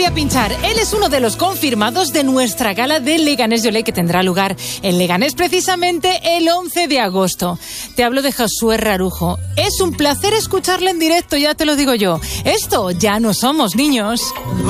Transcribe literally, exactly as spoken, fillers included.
a pinchar. Él es uno de los confirmados de nuestra gala de Leganés Yolé, que tendrá lugar en Leganés precisamente el once de agosto. Te hablo de Josué Rarujo. Es un placer escucharle en directo, ya te lo digo yo. Esto ya no somos niños.